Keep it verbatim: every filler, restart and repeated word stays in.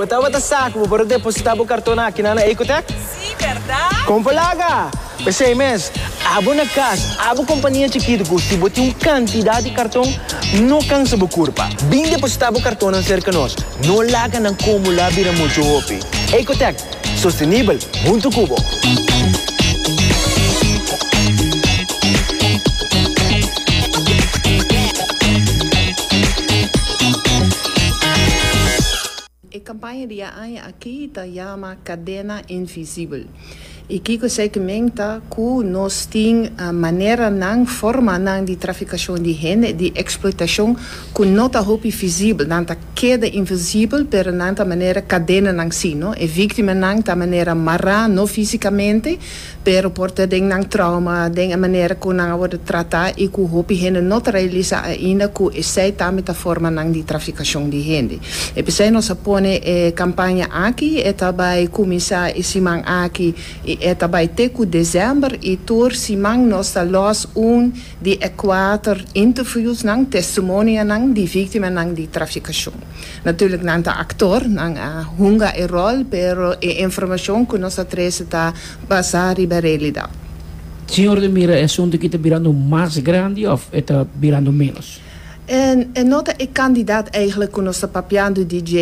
tava tá saco, para depositar o cartão aqui na Ecotec? Sim, verdade? Compalaga! Pensei, mas, abo na casa, abo companhia chiquita, se botar uma quantidade de cartão, não cansa a curva. Bem depositar o cartão na cerca nós, não larga na como lá vira muito opi. Ecotec, sustentável, muito cubo. A campanha de ANHA aqui está chama Cadena Invisível. E que que sei que menta que nós tem a maneira não forma não de traficação de gente, de exploitação que não está hopi visível, não está queda invisível, pero não está maneira cadena não si, no? E vítima não está maneira marra, não fisicamente, pero porta de não trauma, de a maneira que não pode tratar e que hopi gente não realiza ainda que sei também está forma não de traficação de gente. E pensei nós apone a campanha aqui, e também começar esse man aqui é também teco dezembro e tur simang nós los um de Equator interviews nang testemunha nang de vítima nang de traficação. Natuurlijk nang de actor nang a hunga e rol, pero a informação que nós traz está basada na realidade. Senhor de Mira, é assunto que está virando mais grande ou está virando menos? En, en nota é candidato eigenlijk com nossa papiando D J